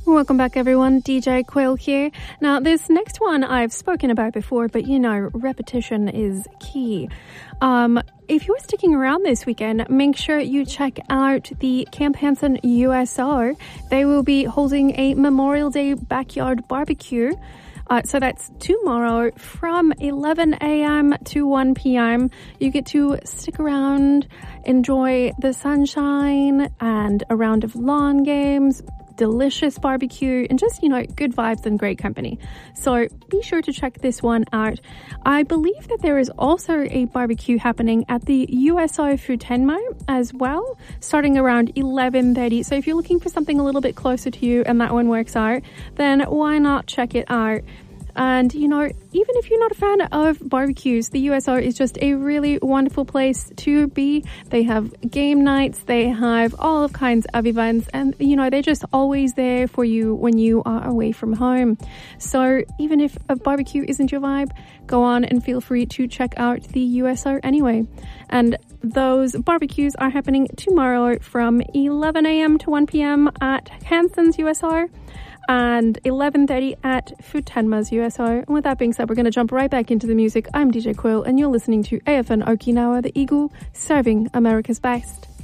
Welcome back, everyone. DJ Quill here. Now, this next one I've spoken about before, but you know, repetition is key. If you're sticking around this weekend, make sure you check out the Camp Hansen USO. They will be holding a Memorial Day backyard barbecue. So that's tomorrow from 11 a.m. to 1 p.m. You get to stick around, enjoy the sunshine and a round of lawn games, delicious barbecue, and just, you know, good vibes and great company. So be sure to check this one out. I believe that there is also a barbecue happening at the USO Futenma as well, starting around 11:30. So if you're looking for something a little bit closer to you and that one works out, then why not check it out? And, you know, even if you're not a fan of barbecues, the USO is just a really wonderful place to be. They have game nights, they have all kinds of events, and, you know, they're just always there for you when you are away from home. So even if a barbecue isn't your vibe, go on and feel free to check out the USO anyway. And those barbecues are happening tomorrow from 11 a.m. to 1 p.m. at Hansen's USO. And 11:30 at Futenma's USO. And with that being said, we're going to jump right back into the music. I'm DJ Quill, and you're listening to AFN Okinawa, the Eagle, serving America's best.